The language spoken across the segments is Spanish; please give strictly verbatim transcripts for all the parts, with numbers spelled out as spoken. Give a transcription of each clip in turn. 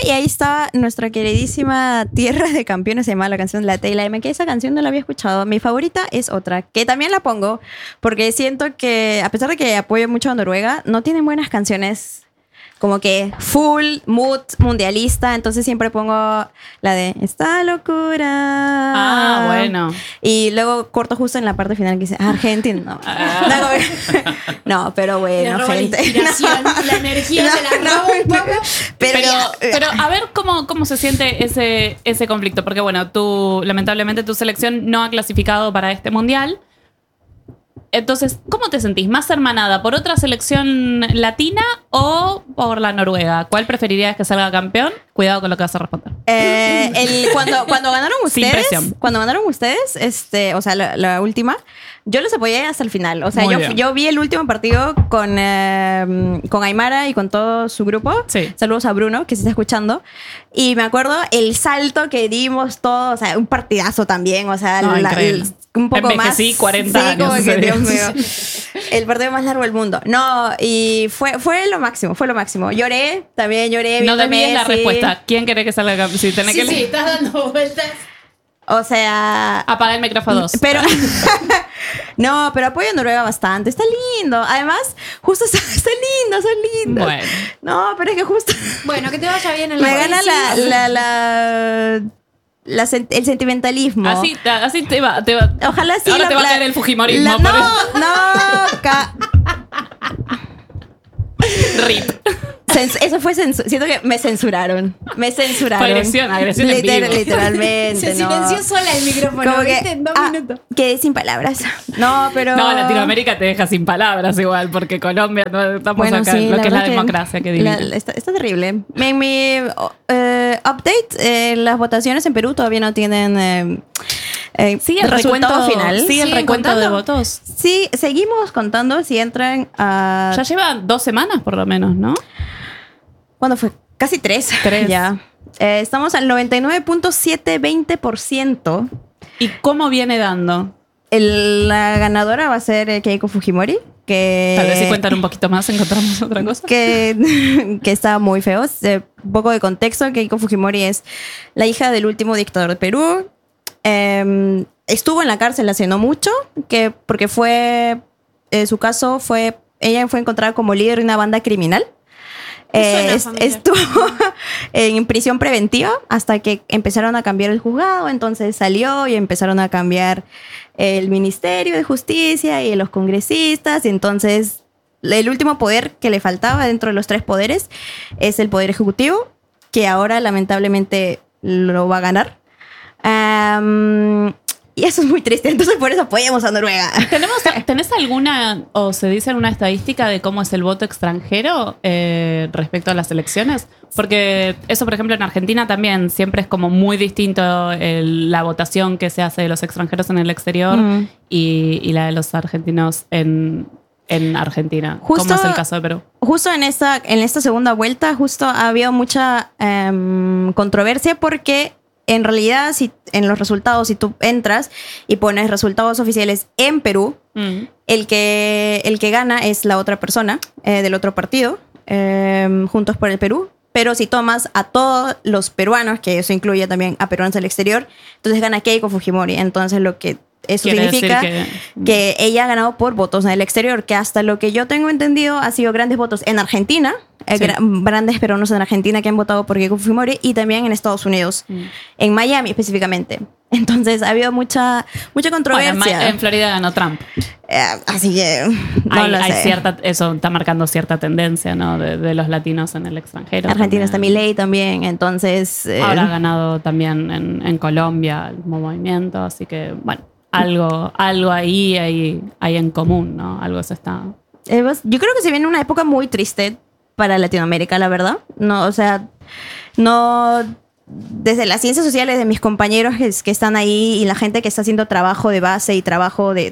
y ahí estaba nuestra queridísima Tierra de Campeones, se llama la canción La Tela M, que esa canción no la había escuchado. Mi favorita es otra, que también la pongo, porque siento que, a pesar de que apoyo mucho a Noruega, no tienen buenas canciones como que full mood mundialista, entonces siempre pongo la de Esta locura. Ah, bueno. Y luego corto justo en la parte final que dice Argentina. No, Ah. no, no, pero bueno, Le roba gente. la inspiración, No. la energía No, se la no, roba un no. poco. Pero, Pero, ya- pero a ver cómo, cómo se siente ese, ese conflicto. Porque bueno, tú, lamentablemente, tu selección no ha clasificado para este mundial. Entonces, ¿cómo te sentís? ¿Más hermanada por otra selección latina o por la Noruega? ¿Cuál preferirías que salga campeón? Cuidado con lo que vas a responder. Eh, el, cuando, cuando ganaron Sin ustedes, presión. cuando ganaron ustedes, este, o sea, la, la última, yo los apoyé hasta el final. O sea, Muy yo, bien. yo vi el último partido con, eh, con Aymara y con todo su grupo. Sí. Saludos a Bruno, que se está escuchando. Y me acuerdo el salto que dimos todos, o sea, un partidazo también, o sea, No, la- increíble. el- un poco Envejecí más. cuarenta sí, años como que, ese día. Dios mío. El partido más largo del mundo. No, y fue, fue lo máximo, fue lo máximo. Lloré, también lloré. No viendo desvíes la Messi. respuesta. ¿Quién quiere que salga campeón? Si tenés Sí, que sí, estás dando vueltas. O sea, apaga el micrófono dos. pero no, pero apoyo a Noruega bastante. Está lindo. Además, justo está, está lindo, son lindos. Bueno. No, pero es que justo Bueno, que te vaya bien en la me gana la, la, la, la sen- el sentimentalismo. Así, así te va. Te va. Ojalá sí. Ahora la- te va a la- caer el fujimorismo. la- por no, eso. no. ca- Rip. Cens- eso fue censura. Siento que me censuraron. Me censuraron. Fue agresión, agresión en Liter- vivo. Literalmente. Se no. silenció sola el micrófono, Como ¿viste? que, En dos ah, minutos. quedé sin palabras. No, pero. No, Latinoamérica te deja sin palabras igual, porque Colombia no estamos Bueno, acá sí, en lo la que es la verdad que democracia que la- divide. está, está terrible. En mi eh, update, eh, las votaciones en Perú todavía no tienen eh, eh, Sigue el resultado recuento final. Sigue el ¿Siguen recuento de contando? votos. Sí, seguimos contando si entran a. Ya llevan dos semanas por lo menos, ¿no? ¿Cuándo fue? Casi tres. Tres. Ya. Eh, estamos al noventa y nueve punto setecientos veinte por ciento. ¿Y cómo viene dando? El- la ganadora va a ser eh, Keiko Fujimori. Que, Tal vez si cuentan un poquito más encontramos otra cosa. que, que está muy feo. Eh, un poco de contexto, Keiko Fujimori es la hija del último dictador de Perú. Eh, estuvo en la cárcel hace no mucho, que, porque fue, eh, su caso fue, ella fue encontrada como líder de una banda criminal. suena Eh, es- familiar. estuvo en prisión preventiva hasta que empezaron a cambiar el juzgado, entonces salió y empezaron a cambiar el Ministerio de Justicia y los congresistas, y entonces el último poder que le faltaba dentro de los tres poderes es el poder ejecutivo, que ahora lamentablemente lo va a ganar. Am, y eso es muy triste, entonces por eso apoyamos a Noruega. ¿Tenemos, ¿Tenés alguna, o se dice alguna estadística de cómo es el voto extranjero eh, respecto a las elecciones? Porque eso, por ejemplo, en Argentina también siempre es como muy distinto el- la votación que se hace de los extranjeros en el exterior Mm. y, y la de los argentinos en, en Argentina. Justo- ¿Cómo es el caso de Perú? Justo en esta, en esta segunda vuelta, justo ha habido mucha em, controversia porque en realidad, si en los resultados, si tú entras y pones resultados oficiales en Perú, Mm. el que, el que gana es la otra persona eh, del otro partido, em, Juntos por el Perú. Pero si tomas a todos los peruanos, que eso incluye también a peruanos del exterior, entonces gana Keiko Fujimori. Entonces lo que eso Quiere significa decir que- que ella ha ganado por votos en el exterior, que hasta lo que yo tengo entendido ha sido grandes votos en Argentina, eh, Sí. gra- grandes peruanos en Argentina que han votado por Keiko Fujimori y también en Estados Unidos, Mm. en Miami específicamente. Entonces ha habido mucha, mucha Bueno, controversia. en, Ma- en Florida ganó Trump. Eh, así que no hay, lo hay sé. cierta, eso está marcando cierta tendencia, ¿no? De, de los latinos en el extranjero. Argentina está también. Milei también, entonces... eh, Ahora ha ganado también en, en Colombia el mismo movimiento, así que, bueno, algo, algo ahí hay, hay en común, ¿no? Algo se está... eh, pues, yo creo que se viene una época muy triste para Latinoamérica, la verdad. No, o sea, no... Desde las ciencias sociales de mis compañeros que, que están ahí y la gente que está haciendo trabajo de base y trabajo de...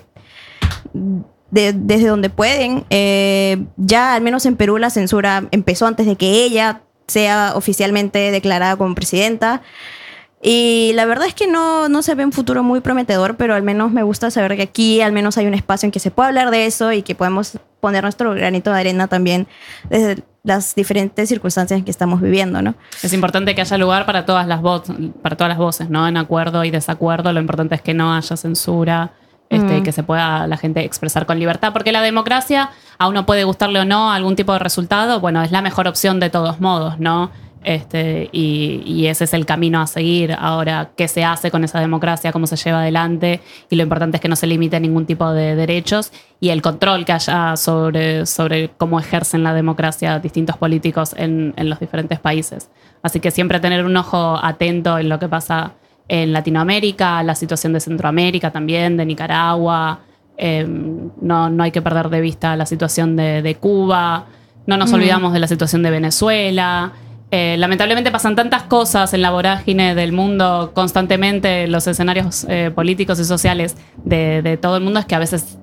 de- desde donde pueden, eh, ya al menos en Perú la censura empezó antes de que ella sea oficialmente declarada como presidenta. Y la verdad es que no, no se ve un futuro muy prometedor, pero al menos me gusta saber que aquí al menos hay un espacio en que se pueda hablar de eso y que podemos poner nuestro granito de arena también desde las diferentes circunstancias en que estamos viviendo, ¿no? Es importante que haya lugar para todas las voces, para todas las voces, ¿no? En acuerdo y desacuerdo. Lo importante es que no haya censura, este, Mm. que se pueda la gente expresar con libertad, porque la democracia, a uno puede gustarle o no algún tipo de resultado, bueno, es la mejor opción de todos modos, ¿no? Este, y, y ese es el camino a seguir. Ahora, ¿qué se hace con esa democracia? ¿Cómo se lleva adelante? Y lo importante es que no se limite ningún tipo de derechos y el control que haya sobre, sobre cómo ejercen la democracia distintos políticos en, en los diferentes países. Así que siempre tener un ojo atento en lo que pasa en Latinoamérica, la situación de Centroamérica también, de Nicaragua. Eh, no, no hay que perder de vista la situación de, de Cuba. No nos Mm. olvidamos de la situación de Venezuela. Eh, lamentablemente pasan tantas cosas en la vorágine del mundo constantemente, los escenarios eh, políticos y sociales de, de todo el mundo, es que a veces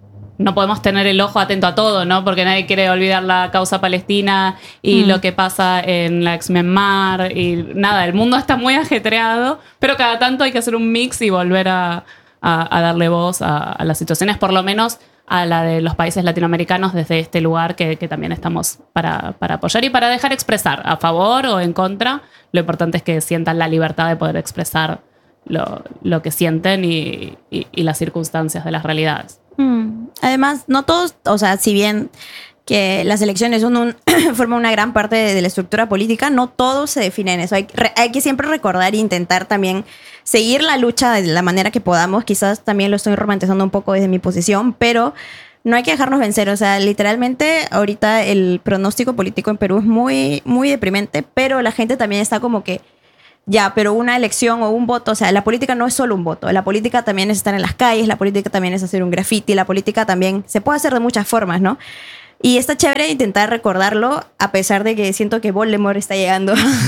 no podemos tener el ojo atento a todo, ¿no? Porque nadie quiere olvidar la causa palestina y Mm. lo que pasa en la ex Myanmar y nada, el mundo está muy ajetreado, pero cada tanto hay que hacer un mix y volver a, a, a darle voz a, a las situaciones, por lo menos a la de los países latinoamericanos desde este lugar que, que también estamos para, para apoyar y para dejar expresar a favor o en contra. Lo importante es que sientan la libertad de poder expresar lo, lo que sienten y, y, y las circunstancias de las realidades. Mm. Además, no todos, o sea, si bien que las elecciones son un, forman una gran parte de, de la estructura política, no todo se define en eso. Hay, re, hay que siempre recordar e intentar también seguir la lucha de la manera que podamos. Quizás también lo estoy romantizando un poco desde mi posición, pero no hay que dejarnos vencer. O sea, literalmente ahorita el pronóstico político en Perú es muy, muy deprimente, pero la gente también está como que ya, pero una elección o un voto, o sea, la política no es solo un voto, la política también es estar en las calles, la política también es hacer un graffiti, la política también se puede hacer de muchas formas, ¿no? Y está chévere intentar recordarlo a pesar de que siento que Voldemort está llegando.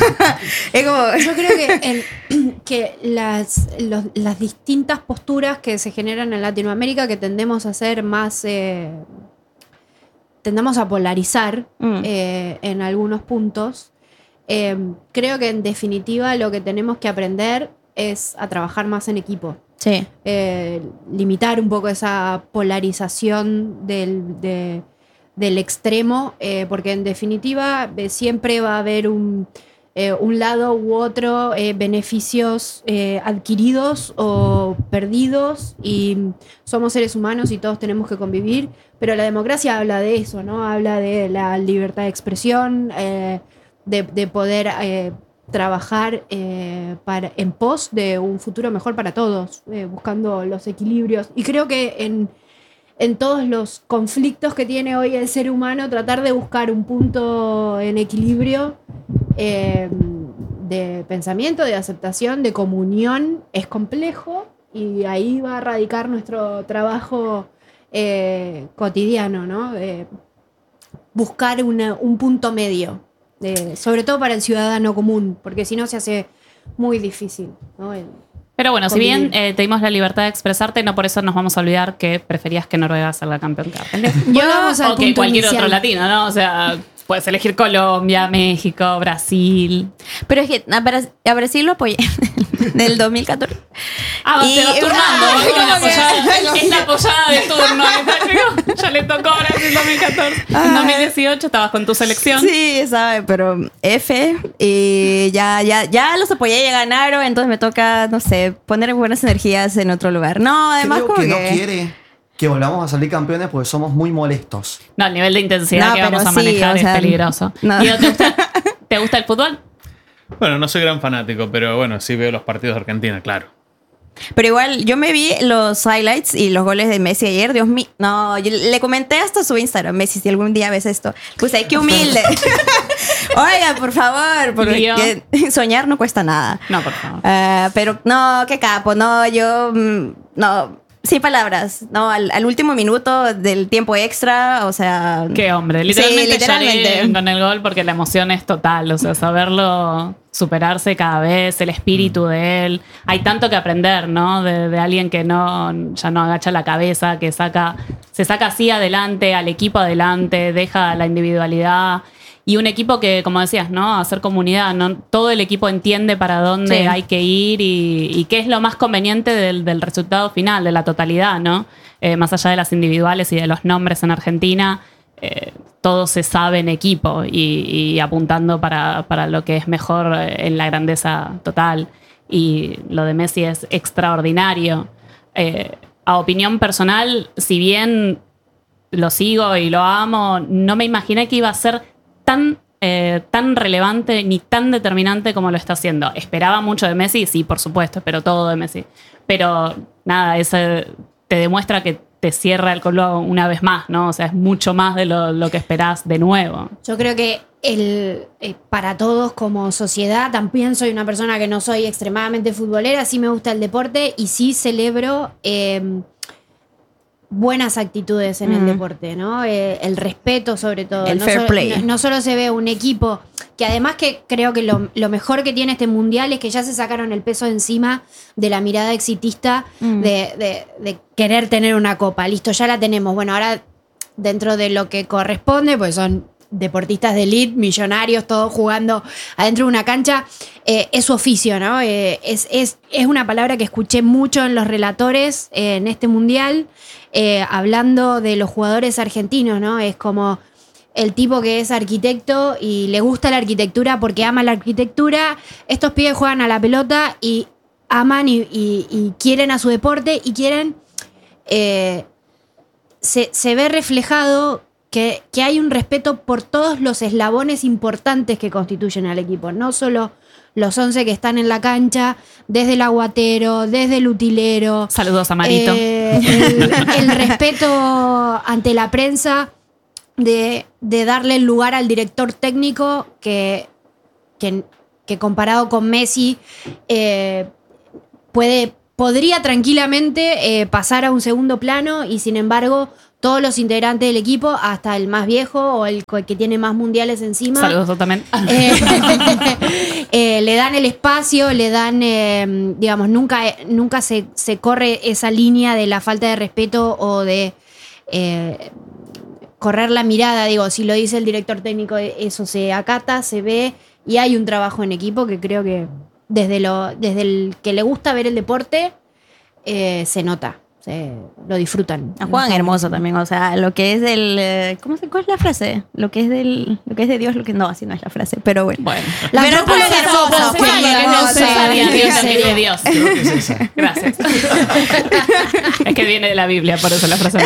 Es como... Yo creo que, el- que las, los- las distintas posturas que se generan en Latinoamérica, que tendemos a ser más, eh, tendemos a polarizar Mm. eh, en algunos puntos, eh, creo que en definitiva lo que tenemos que aprender es a trabajar más en equipo. Sí. Eh, limitar un poco esa polarización del, de- del extremo, eh, porque en definitiva eh, siempre va a haber un, eh, un lado u otro, eh, beneficios eh, adquiridos o perdidos, y somos seres humanos y todos tenemos que convivir, pero la democracia habla de eso, ¿no? Habla de la libertad de expresión, eh, de, de poder eh, trabajar eh, para, en pos de un futuro mejor para todos, eh, buscando los equilibrios. Y creo que en, en todos los conflictos que tiene hoy el ser humano, tratar de buscar un punto en equilibrio eh, de pensamiento, de aceptación, de comunión, es complejo, y ahí va a radicar nuestro trabajo eh, cotidiano, ¿no? Eh, buscar una- un punto medio, de- sobre todo para el ciudadano común, porque si no se hace muy difícil, ¿no? El- Pero bueno, si Convivir. bien eh, te dimos la libertad de expresarte, no por eso nos vamos a olvidar que preferías que Noruega salga campeón que Argentina. Volvamos al O que punto cualquier inicial. otro latino, ¿no? O sea, puedes elegir Colombia, México, Brasil. Pero es que a, Bras- a Brasil lo apoyé del dos mil catorce. Ah, Y- te vas turnando. Ay, es, la como que- apoyada, es la apoyada de turno. Ya le tocó ahora en dos mil catorce. En dos mil dieciocho estabas con tu selección. Sí, sabe, pero F. Y ya, ya, ya los apoyé, ya ganaron. Entonces me toca, no sé, poner buenas energías en otro lugar. No, además Creo como que, que... no quiere que volvamos a salir campeones porque somos muy molestos. No, el nivel de intensidad No, que vamos pero a sí, manejar o es sea, peligroso. no. Guido, ¿te gusta, ¿te gusta el fútbol? Bueno, no soy gran fanático, pero bueno, sí veo los partidos de Argentina, claro. Pero igual, yo me vi los highlights y los goles de Messi ayer. Dios mío. No, yo le comenté hasta su Instagram, Messi, si algún día ves esto. Pues ay, qué humilde. Oiga, por favor, porque soñar no cuesta nada. No, por favor. Ah, pero no, qué capo. No, yo... mm, No, sin palabras. No, al, al último minuto del tiempo extra, o sea... Qué hombre. Literalmente, Sí, literalmente. lloré con el gol porque la emoción es total. O sea, saberlo superarse cada vez, el espíritu de él. Hay tanto que aprender, ¿no? De, de alguien que no, ya no agacha la cabeza, que saca, se saca así adelante, al equipo adelante, deja la individualidad. y un equipo que, como decías, ¿no? Hacer comunidad, ¿no? Todo el equipo entiende para dónde Sí. hay que ir y, y qué es lo más conveniente del, del resultado final, de la totalidad, ¿no? Eh, más allá de las individuales y de los nombres en Argentina, eh, todo se sabe en equipo y, y apuntando para, para lo que es mejor en la grandeza total. Y lo de Messi es extraordinario. Eh, a opinión personal, si bien lo sigo y lo amo, no me imaginé que iba a ser tan, eh, tan relevante ni tan determinante como lo está haciendo. Esperaba mucho de Messi, sí, por supuesto, espero todo de Messi. Pero nada, ese te demuestra que te cierra el color una vez más, ¿no? O sea, es mucho más de lo, lo que esperás de nuevo. Yo creo que el, eh, para todos como sociedad, también soy una persona que no soy extremadamente futbolera, sí me gusta el deporte y sí celebro eh, buenas actitudes en mm. el deporte, ¿no? Eh, el respeto sobre todo. El no fair so, play. No, no solo se ve un equipo, que además que creo que lo, lo mejor que tiene este mundial es que ya se sacaron el peso encima de la mirada exitista mm. de, de, de querer tener una copa. Listo, ya la tenemos. Bueno, ahora dentro de lo que corresponde, pues son deportistas de elite, millonarios, todos jugando adentro de una cancha, eh, es su oficio, ¿no? Eh, es, es, es una palabra que escuché mucho en los relatores eh, en este mundial, eh, hablando de los jugadores argentinos, ¿no? Es como el tipo que es arquitecto y le gusta la arquitectura porque ama la arquitectura. Estos pibes juegan a la pelota y aman y, y, y quieren a su deporte y quieren... Eh, se, se ve reflejado Que, que hay un respeto por todos los eslabones importantes que constituyen al equipo, no solo los once que están en la cancha, desde el aguatero, desde el utilero. Saludos a Marito. Eh, el, el respeto ante la prensa, de, de darle el lugar al director técnico, que, que, que comparado con Messi, eh, puede, podría tranquilamente eh, pasar a un segundo plano y sin embargo... Todos los integrantes del equipo, hasta el más viejo o el que tiene más mundiales encima. Saludos también. Eh, eh, le dan el espacio, le dan, eh, digamos, nunca, nunca se, se corre esa línea de la falta de respeto o de eh, correr la mirada. Digo, si lo dice el director técnico, eso se acata, se ve y hay un trabajo en equipo que creo que desde, lo, desde el que le gusta ver el deporte eh, se nota. Eh, lo disfrutan. Juegan hermoso también, o sea, lo que es del... Eh, ¿Cómo se cuál es la frase? Lo que es del... Lo que es de Dios, lo que... No, así no es la frase, pero bueno. Bueno. La pero juegan hermoso, que no se sabía Dios lo que es de Dios. Creo que es esa. Gracias. Es que viene de la Biblia, por eso la frase.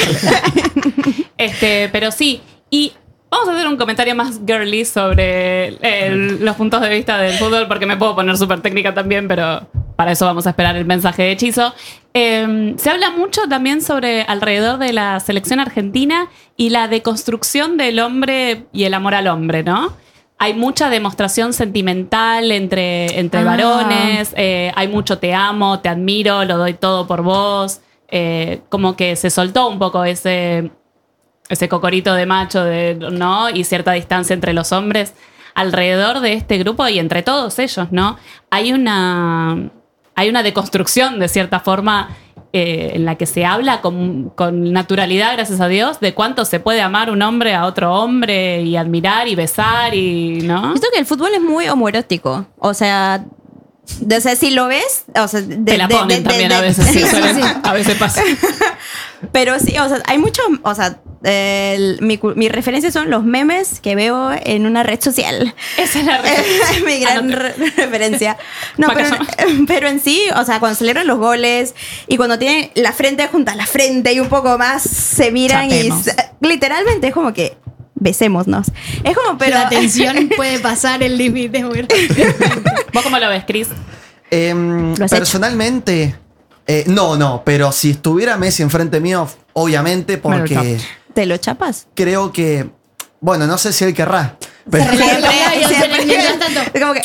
Este, pero sí, y... Vamos a hacer un comentario más girly sobre el, los puntos de vista del fútbol, porque me puedo poner súper técnica también, pero para eso vamos a esperar el mensaje de Hechizo. Eh, se habla mucho también sobre alrededor de la selección argentina y la deconstrucción del hombre y el amor al hombre, ¿no? Hay mucha demostración sentimental entre, entre ah. varones, eh, hay mucho te amo, te admiro, lo doy todo por vos. Eh, como que se soltó un poco ese... ese cocorito de macho, de, ¿no? Y cierta distancia entre los hombres alrededor de este grupo y entre todos ellos, ¿no? Hay una, hay una deconstrucción, de cierta forma, eh, en la que se habla con, con naturalidad, gracias a Dios, de cuánto se puede amar un hombre a otro hombre y admirar y besar, y, ¿no? Siento que el fútbol es muy homoerótico, o sea... O sea, si lo ves, o sea, de, te la ponen de, de, también de, de, a veces, sí, suelen, sí. A veces pasa. Pero sí, o sea, hay mucho, o sea, el, mi, mi referencia son los memes que veo en una red social. Esa es la referencia. Es mi gran re referencia. No, pero, pero en sí, o sea, cuando celebran los goles y cuando tienen la frente junto a la frente y un poco más se miran Chapemos. Y literalmente es como que besémonos. Es como, pero... La tensión puede pasar el límite muy ¿Vos cómo lo ves, Chris? Eh, personalmente, eh, no, no, pero si estuviera Messi enfrente mío, obviamente, porque... Bueno, ¿te lo chapas? Creo que... Bueno, no sé si él querrá. Pero se siempre, siempre, siempre, como que...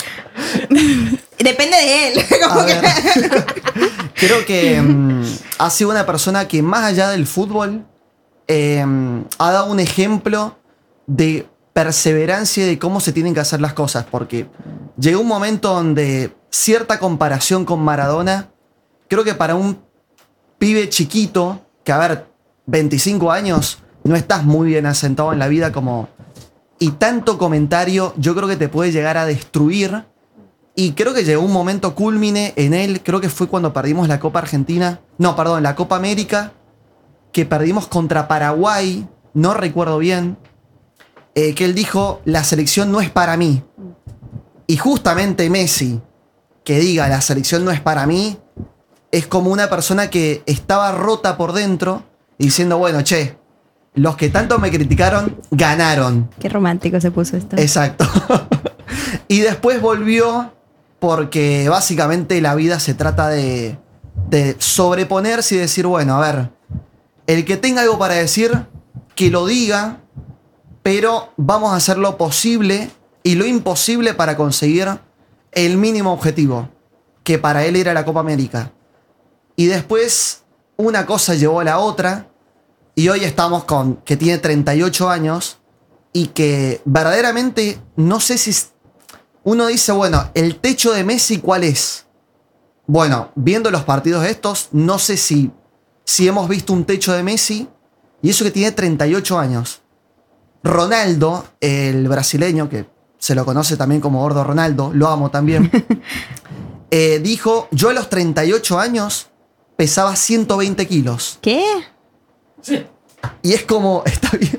Depende de él. Como que... Creo que um, ha sido una persona que más allá del fútbol eh, ha dado un ejemplo de perseverancia y de cómo se tienen que hacer las cosas, porque llegó un momento donde cierta comparación con Maradona, creo que para un pibe chiquito, que a ver, veinticinco años, no estás muy bien asentado en la vida como y tanto comentario yo creo que te puede llegar a destruir. Y creo que llegó un momento cúlmine en él, creo que fue cuando perdimos la Copa Argentina, no, perdón, la Copa América, que perdimos contra Paraguay, no recuerdo bien, eh, que él dijo, la selección no es para mí. Y justamente Messi, que diga, la selección no es para mí, es como una persona que estaba rota por dentro, diciendo, bueno, che, los que tanto me criticaron, ganaron. Qué romántico se puso esto. Exacto. Y después volvió porque básicamente la vida se trata de, de sobreponerse y decir, bueno, a ver, el que tenga algo para decir, que lo diga, pero vamos a hacer lo posible y lo imposible para conseguir el mínimo objetivo, que para él era la Copa América. Y después una cosa llevó a la otra y hoy estamos con que tiene treinta y ocho años y que verdaderamente no sé si uno dice, bueno, el techo de Messi ¿cuál es? Bueno, viendo los partidos estos, no sé si, si hemos visto un techo de Messi y eso que tiene treinta y ocho años. Ronaldo, el brasileño, que se lo conoce también como Gordo Ronaldo, lo amo también, eh, dijo, yo a los treinta y ocho años pesaba ciento veinte kilos. ¿Qué? Sí. Y es como, está bien.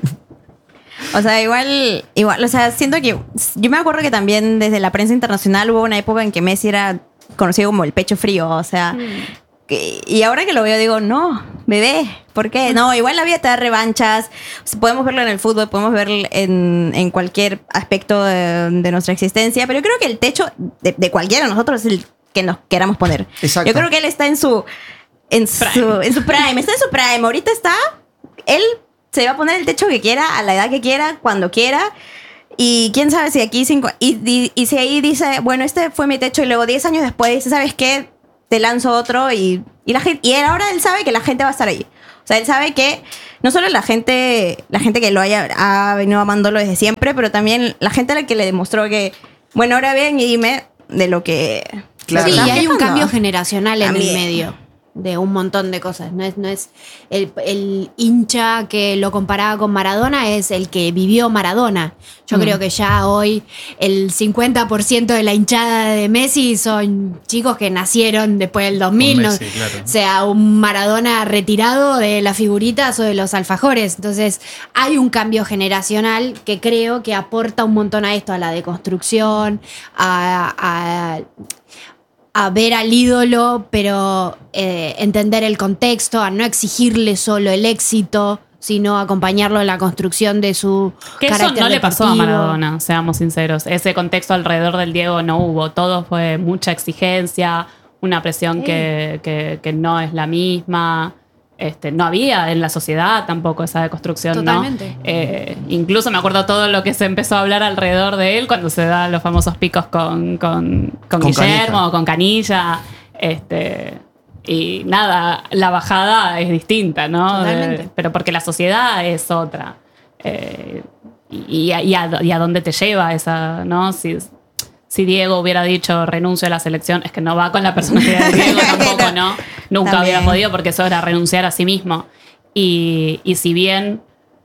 O sea, igual, igual, o sea, siento que yo me acuerdo que también desde la prensa internacional hubo una época en que Messi era conocido como el pecho frío, o sea, mm. que, y ahora que lo veo digo, no, bebé, ¿por qué? No, igual la vida te da revanchas, o sea, podemos verlo en el fútbol, podemos verlo en, en cualquier aspecto de, de nuestra existencia, pero yo creo que el techo de, de cualquiera de nosotros es el que nos queramos poner. Exacto. Yo creo que él está en su, en Prime. su, en su prime, está en su prime, ahorita está, él se va a poner el techo que quiera, a la edad que quiera, cuando quiera. Y quién sabe si aquí cinco... Y, y, y si ahí dice, bueno, este fue mi techo y luego diez años después dice, ¿sabes qué? Te lanzo otro y, y la gente... Y él, ahora él sabe que la gente va a estar ahí. O sea, él sabe que no solo la gente, la gente que lo haya ha venido amándolo desde siempre, pero también la gente a la que le demostró que, bueno, ahora ven y dime de lo que... Claro. Sí, y hay un quejando. cambio generacional en También. el medio de un montón de cosas. No es, no es el, el hincha que lo comparaba con Maradona, es el que vivió Maradona. Yo Mm. creo que ya hoy el cincuenta por ciento de la hinchada de Messi son chicos que nacieron después del dos mil. Messi, ¿no? claro. O sea, un Maradona retirado de las figuritas o de los alfajores. Entonces, hay un cambio generacional que creo que aporta un montón a esto, a la deconstrucción, a... a a ver al ídolo, pero eh, entender el contexto, a no exigirle solo el éxito, sino acompañarlo en la construcción de su Que eso carácter no le pasó a deportivo. Maradona, seamos sinceros. Ese contexto alrededor del Diego no hubo. Todo fue mucha exigencia, una presión Sí. que, que, que no es la misma. Este, no había en la sociedad tampoco esa deconstrucción, Totalmente. ¿no? Eh, incluso me acuerdo todo lo que se empezó a hablar alrededor de él cuando se dan los famosos picos con, con, con, Con Guillermo, Canija. con Canilla. Este, y nada, la bajada es distinta, ¿no? Totalmente. De- pero porque la sociedad es otra. Eh, y, y, a, y, a, y a dónde te lleva esa, ¿no? Si, si Diego hubiera dicho renuncio a la selección, es que no va con la personalidad de Diego tampoco, ¿no? Nunca También. hubiera podido porque eso era renunciar a sí mismo. Y, y si bien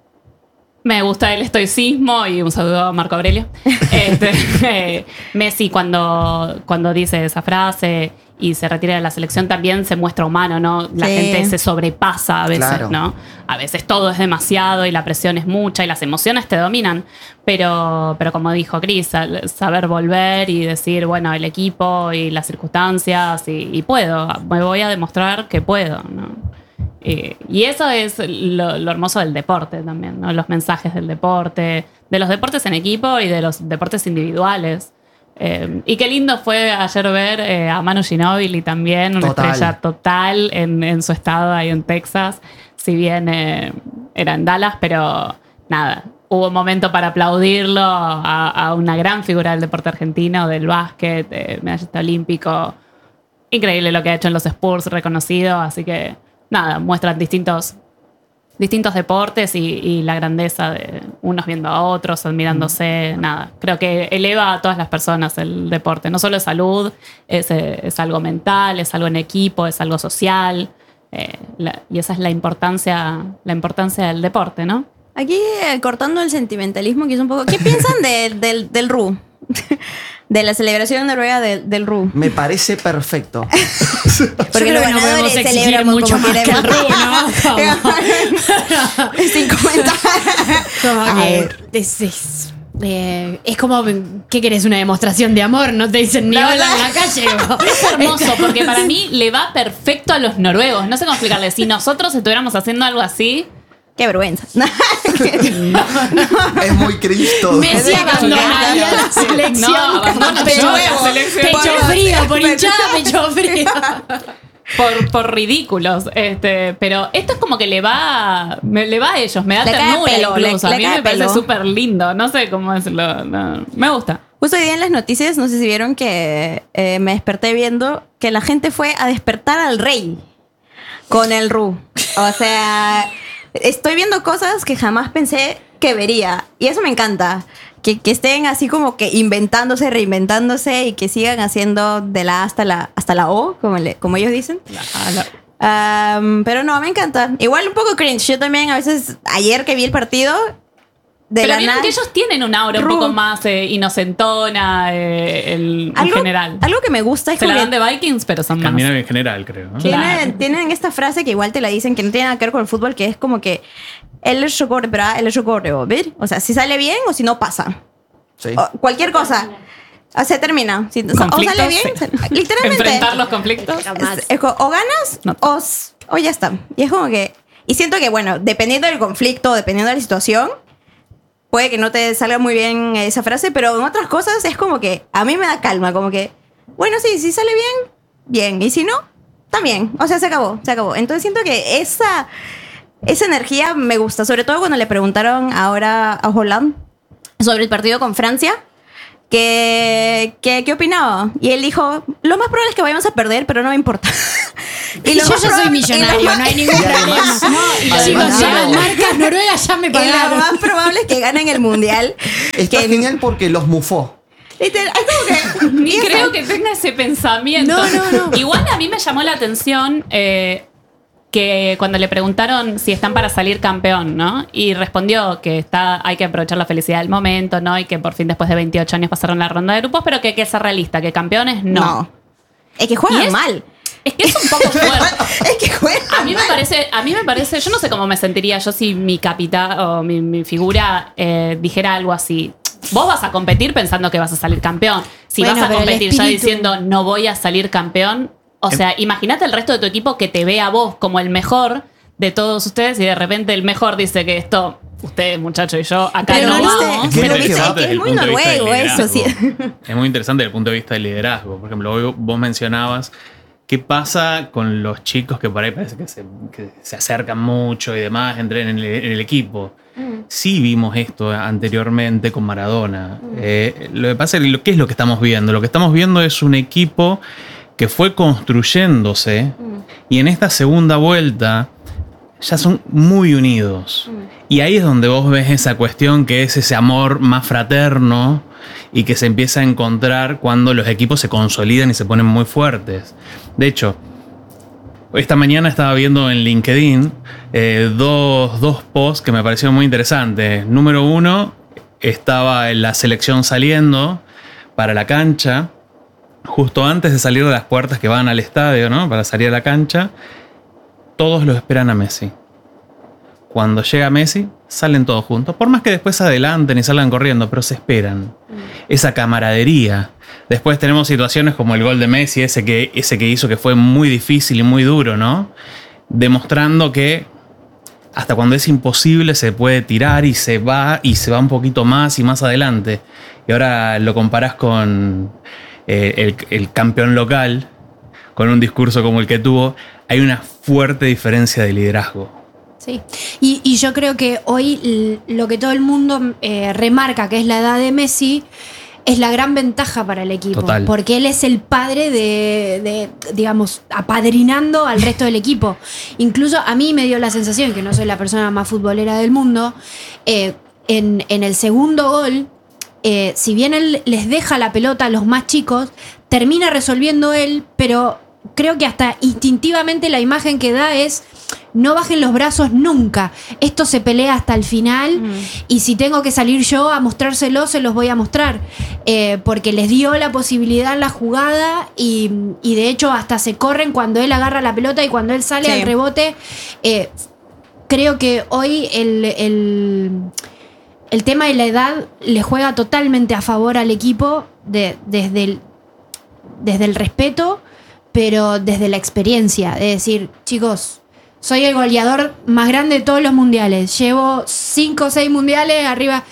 me gusta el estoicismo, y un saludo a Marco Aurelio, este, eh, Messi cuando, cuando dice esa frase y se retira de la selección también se muestra humano, ¿no? La Sí. gente se sobrepasa a veces, Claro. ¿no? A veces todo es demasiado y la presión es mucha y las emociones te dominan, pero, pero como dijo Cris, al saber volver y decir, bueno, el equipo y las circunstancias y, y puedo, me voy a demostrar que puedo, ¿no? Eh, y eso es lo, lo hermoso del deporte también, ¿no? Los mensajes del deporte, de los deportes en equipo y de los deportes individuales. Eh, y qué lindo fue ayer ver eh, a Manu Ginóbili también, una Total. estrella total en, en su estado ahí en Texas, si bien eh, era en Dallas, pero nada, hubo un momento para aplaudirlo a, a una gran figura del deporte argentino, del básquet, eh, medallista olímpico. Increíble lo que ha hecho en los Spurs, reconocido, así que nada, muestran distintos, distintos deportes y, y la grandeza de unos viendo a otros, admirándose, nada. Creo que eleva a todas las personas el deporte. No solo es salud, es, eh, es algo mental, es algo en equipo, es algo social. Eh, la- y esa es la importancia, la importancia del deporte, ¿no? Aquí eh, cortando el sentimentalismo, que es un poco. ¿Qué piensan de, del, del R U? De la celebración noruega del, del R U. Me parece perfecto. Porque los ganadores celebran mucho más que el R U, ¿no? Sin comentar. Como que es, es, eh, es como, ¿qué querés? Una demostración de amor, no te dicen ni hola en la calle. Es hermoso, porque para mí le va perfecto a los noruegos. No sé cómo explicarle. Si nosotros estuviéramos haciendo algo así... Qué vergüenza. Es muy Cristo. Messi abandonaría la selección. No, abandona pecho, la selección. pecho frío, por hinchada, pecho frío. Por, por ridículos. Este, pero esto es como que le va, me, le va a ellos, me da Le cae ternura pelo, incluso. le- a mí le cae me parece pelo. súper lindo. No sé cómo decirlo. No, me gusta. Justo hoy día en las noticias, no sé si vieron que eh, me desperté viendo que la gente fue a despertar al rey con el R U. O sea, estoy viendo cosas que jamás pensé que vería. Y eso me encanta. Que, que estén así como que inventándose, reinventándose y que sigan haciendo de la A hasta la, hasta la O, como, le- como ellos dicen. Um, pero no, me encanta. Igual un poco cringe. Yo también a veces, ayer que vi el partido, de Pero la vieron nada... que ellos tienen una aura un Ru- poco más eh, inocentona eh, el- en algo, general. algo que me gusta es Se la como dan que de Vikings, pero son más. Caminar en general, creo. ¿no? tienen, Claro. tienen esta frase que igual te la dicen que no tiene nada que ver con el fútbol, que es como que él es chocorre, ¿verdad? Él es chocorre, ¿ver? O sea, si sale bien o si no pasa. Sí. O cualquier cosa. O se termina. Si- o ¿Conflictos? sale bien, Sí. se- literalmente. Enfrentar los conflictos. Es- es como, o ganas No. o, s- o ya está. Y es como que... Y siento que, bueno, dependiendo del conflicto, dependiendo de la situación, puede que no te salga muy bien esa frase, pero en otras cosas es como que a mí me da calma, como que, bueno, sí, si sale bien, bien. Y si no, también. O sea, se acabó, se acabó. Entonces siento que esa, esa energía me gusta, sobre todo cuando le preguntaron ahora a Holland sobre el partido con Francia. Que, que- ¿Qué opinaba? Y él dijo, lo más probable es que vayamos a perder, pero no me importa. Y lo yo más ya soy probable- y lo millonario, más- no hay ningún Y problema. además- No, y además chicos, ya digo- las marcas noruegas ya me Y lo pagaron. más probable es que ganen el mundial. Está que, genial porque los mufó. literal, es como que. Ni y eso- creo que tenga ese pensamiento. No, no, no. Igual a mí me llamó la atención eh, que cuando le preguntaron si están para salir campeón, ¿no? Y respondió que está, hay que aprovechar la felicidad del momento, ¿no? Y que por fin después de veintiocho años pasaron la ronda de grupos, pero que hay que ser realista, que campeones no. No. Es que juegan Y es- mal. Es que es un poco fuerte. Es que juegan A mí me parece, a mí me parece, yo no sé cómo me sentiría yo si mi capitán o mi, mi figura eh, dijera algo así. Vos vas a competir pensando que vas a salir campeón. Si Bueno, vas a pero el competir ya espíritu- diciendo no voy a salir campeón, o sea, imagínate el resto de tu equipo que te ve a vos como el mejor de todos ustedes y de repente el mejor dice que esto, ustedes muchachos y yo acá Pero no no viste- vamos. Es muy pero viste, interesante es que desde es el muy punto de vista del noruego eso, sí. liderazgo. Es muy interesante desde el punto de vista del liderazgo. Por ejemplo, hoy vos mencionabas qué pasa con los chicos que por ahí parece que se, que se acercan mucho y demás, entren en el, en el equipo. Sí vimos esto anteriormente con Maradona. Eh, lo que pasa es que lo- ¿qué es lo que estamos viendo? Lo que estamos viendo es un equipo que fue construyéndose y en esta segunda vuelta ya son muy unidos. Y ahí es donde vos ves esa cuestión que es ese amor más fraterno y que se empieza a encontrar cuando los equipos se consolidan y se ponen muy fuertes. De hecho, esta mañana estaba viendo en LinkedIn eh, dos, dos posts que me parecieron muy interesantes. Número uno, estaba en la selección saliendo para la cancha, justo antes de salir de las puertas que van al estadio, ¿no? Para salir a la cancha, todos lo esperan a Messi. Cuando llega Messi, salen todos juntos. Por más que después se adelanten y salgan corriendo, pero se esperan. Esa camaradería. Después tenemos situaciones como el gol de Messi, ese que, ese que hizo que fue muy difícil y muy duro, ¿no? Demostrando que hasta cuando es imposible se puede tirar y se va y se va un poquito más y más adelante. Y ahora lo comparás con eh, el, el campeón local, con un discurso como el que tuvo. Hay una fuerte diferencia de liderazgo. Sí, y, y yo creo que hoy l- lo que todo el mundo eh, remarca, que es la edad de Messi, es la gran ventaja para el equipo. Total. Porque él es el padre de, de, digamos, apadrinando al resto del equipo. Incluso a mí me dio la sensación, que no soy la persona más futbolera del mundo, eh, en, en el segundo gol, eh, si bien él les deja la pelota a los más chicos, termina resolviendo él, pero creo que hasta instintivamente la imagen que da es no bajen los brazos nunca. Esto se pelea hasta el final mm. y si tengo que salir yo a mostrárselo, se los voy a mostrar. Eh, porque les dio la posibilidad en la jugada y, y de hecho hasta se corren cuando él agarra la pelota y cuando él sale sí. al rebote. Eh, creo que hoy el... el El tema de la edad le juega totalmente a favor al equipo de, desde, el, desde el respeto, pero desde la experiencia. Es decir, chicos, soy el goleador más grande de todos los mundiales. Llevo cinco o seis mundiales arriba.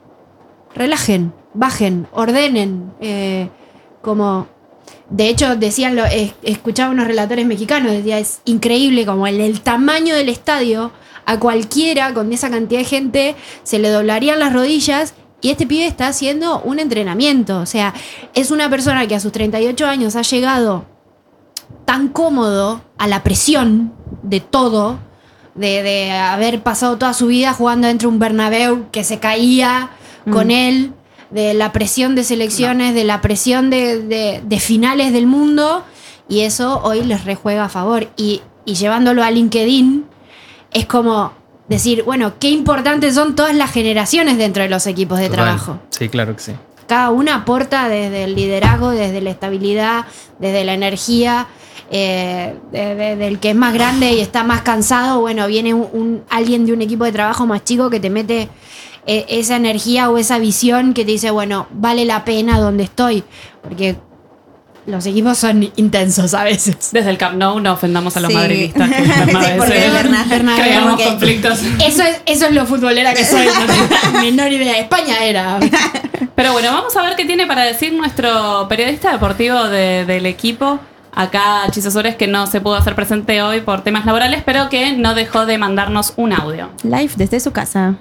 Relajen, bajen, ordenen. Eh, como, de hecho, decían, lo, eh, escuchaba unos relatores mexicanos, decía, es increíble como el, el tamaño del estadio. A cualquiera con esa cantidad de gente se le doblarían las rodillas y este pibe está haciendo un entrenamiento. O sea, es una persona que a sus treinta y ocho años ha llegado tan cómodo a la presión de todo, de, de haber pasado toda su vida jugando dentro de un Bernabéu que se caía mm. con él, de la presión de selecciones, no. de la presión de, de, de finales del mundo, y eso hoy les rejuega a favor. Y, y llevándolo a LinkedIn, es como decir, bueno, qué importantes son todas las generaciones dentro de los equipos de Total. trabajo. Sí, claro que sí. Cada una aporta desde el liderazgo, desde la estabilidad, desde la energía, eh, de, de, del que es más grande y está más cansado. Bueno, viene un, un, alguien de un equipo de trabajo más chico que te mete eh, esa energía o esa visión que te dice, bueno, vale la pena donde estoy. Porque los equipos son intensos a veces. Desde el Camp Nou no ofendamos a los sí. madridistas. Que sí, porque es verdad. Creamos conflictos. Eso es, eso es lo futbolera que soy. No, menor idea. España era. Pero bueno, vamos a ver qué tiene para decir nuestro periodista deportivo de, del equipo. Acá, Chisosores, que no se pudo hacer presente hoy por temas laborales, pero que no dejó de mandarnos un audio. Live desde su casa.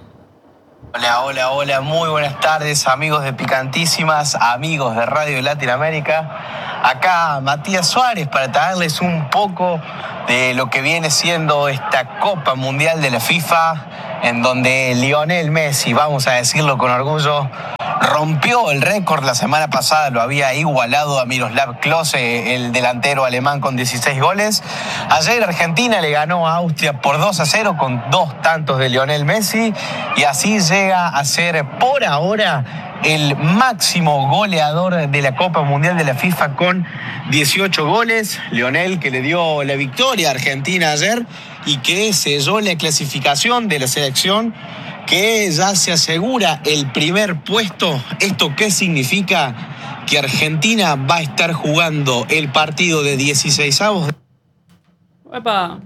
Hola, hola, hola, muy buenas tardes, amigos de Picantísimas, amigos de Radio Latinoamérica. Acá Matías Suárez para traerles un poco de lo que viene siendo esta Copa Mundial de la FIFA, en donde Lionel Messi, vamos a decirlo con orgullo, rompió el récord la semana pasada, lo había igualado a Miroslav Klose, el delantero alemán, con dieciséis goles. Ayer Argentina le ganó a Austria por dos a cero con dos tantos de Lionel Messi y así llega a ser por ahora el máximo goleador de la Copa Mundial de la FIFA con dieciocho goles. Lionel, que le dio la victoria a Argentina ayer y que selló la clasificación de la selección, que ya se asegura el primer puesto. ¿Esto qué significa? Que Argentina va a estar jugando el partido de dieciseisavos. ¡Epa!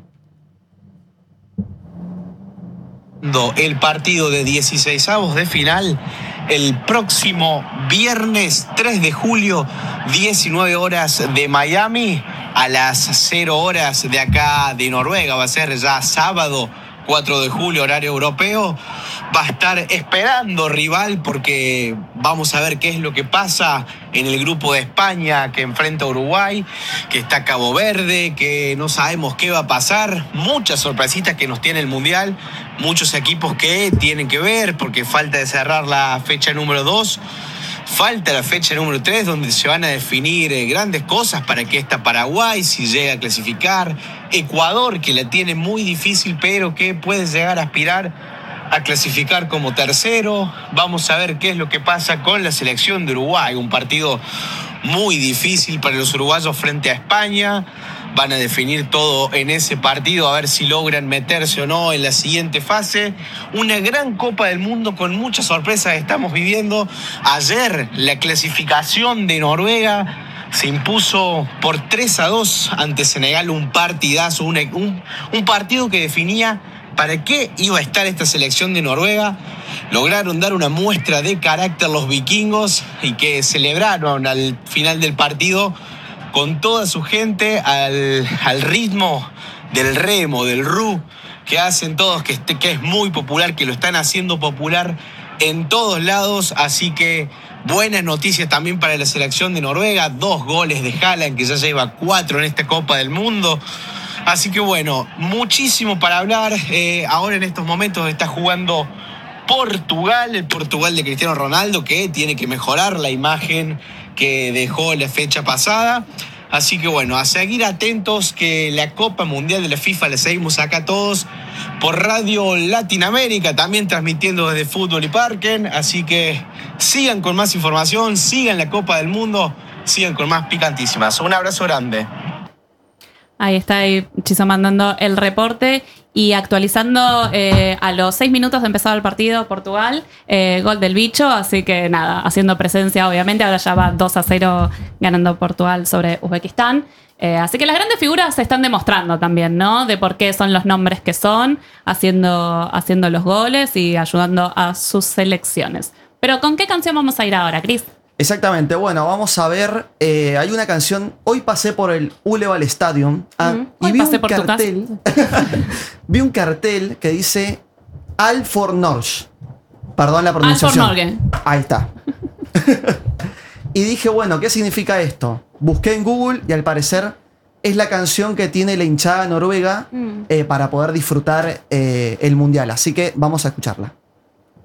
El partido de dieciseisavos de final el próximo viernes tres de julio, diecinueve horas de Miami, a las cero horas de acá de Noruega. Va a ser ya sábado cuatro de julio, horario europeo. Va a estar esperando rival porque vamos a ver qué es lo que pasa en el grupo de España, que enfrenta a Uruguay, que está Cabo Verde, que no sabemos qué va a pasar. Muchas sorpresitas que nos tiene el Mundial, muchos equipos que tienen que ver porque falta de cerrar la fecha número dos. Falta la fecha número tres, donde se van a definir eh, grandes cosas para que esta Paraguay, si llega a clasificar. Ecuador, que la tiene muy difícil, pero que puede llegar a aspirar a clasificar como tercero. Vamos a ver qué es lo que pasa con la selección de Uruguay. Un partido muy difícil para los uruguayos frente a España. Van a definir todo en ese partido, a ver si logran meterse o no en la siguiente fase. Una gran Copa del Mundo con muchas sorpresas estamos viviendo. Ayer la clasificación de Noruega se impuso por tres a dos ante Senegal, un partidazo, un, un, un partido que definía para qué iba a estar esta selección de Noruega. Lograron dar una muestra de carácter los vikingos y que celebraron al final del partido con toda su gente al, al ritmo del remo, del ru, que hacen todos, que, que es muy popular, que lo están haciendo popular en todos lados. Así que buenas noticias también para la selección de Noruega. Dos goles de Haaland, que ya lleva cuatro en esta Copa del Mundo. Así que bueno, muchísimo para hablar. Eh, ahora en estos momentos está jugando Portugal, el Portugal de Cristiano Ronaldo, que tiene que mejorar la imagen que dejó la fecha pasada. Así que bueno, a seguir atentos que la Copa Mundial de la FIFA la seguimos acá todos por Radio Latinoamérica, también transmitiendo desde Fútbol y Parken. Así que sigan con más información, sigan la Copa del Mundo, sigan con más picantísimas. Un abrazo grande. Ahí está ahí Chizo mandando el reporte y actualizando eh, a los seis minutos de empezado el partido Portugal, eh, gol del bicho, así que nada, haciendo presencia obviamente, ahora ya va dos a cero ganando Portugal sobre Uzbekistán. Eh, así que las grandes figuras se están demostrando también, ¿no? De por qué son los nombres que son, haciendo, haciendo los goles y ayudando a sus selecciones. Pero ¿con qué canción vamos a ir ahora, Cris? Exactamente, bueno, vamos a ver, eh, hay una canción, hoy pasé por el Uleval Stadium ah, Mm, y hoy vi pasé un por tu cartel, vi un cartel que dice Al for Norge, perdón la pronunciación. Al for Norge. Ahí está. Y dije, bueno, ¿qué significa esto? Busqué en Google y al parecer es la canción que tiene la hinchada noruega Mm. eh, para poder disfrutar eh, el mundial, así que vamos a escucharla.